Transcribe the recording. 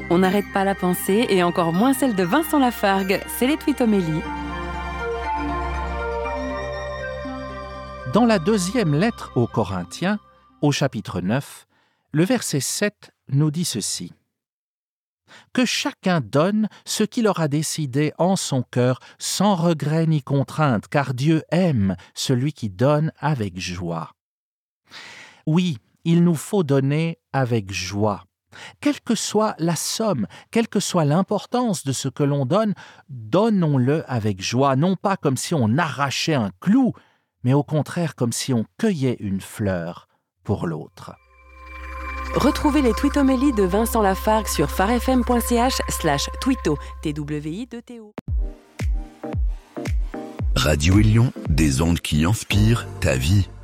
On n'arrête pas la pensée et encore moins celle de Vincent Lafargue. C'est les Twitomélies. Dans la deuxième lettre aux Corinthiens, au chapitre 9, le verset 7 nous dit ceci. « Que chacun donne ce qu'il aura décidé en son cœur, sans regret ni contrainte, car Dieu aime celui qui donne avec joie. » Oui, il nous faut donner avec joie. Quelle que soit la somme, quelle que soit l'importance de ce que l'on donne, donnons-le avec joie, non pas comme si on arrachait un clou, mais au contraire comme si on cueillait une fleur pour l'autre. Retrouvez les Twitomélies de Vincent Lafargue sur farfm.ch/twito, TWI2TO. Radio Élion, des ondes qui inspirent ta vie.